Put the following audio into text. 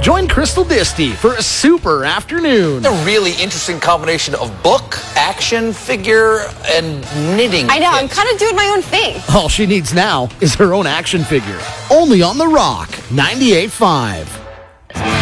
Join Crystal Disty for a super afternoon. A really interesting combination of book, action figure, and knitting. I know, kit. I'm kind of doing my own thing. All she needs now is her own action figure. Only on The Rock, 98.5.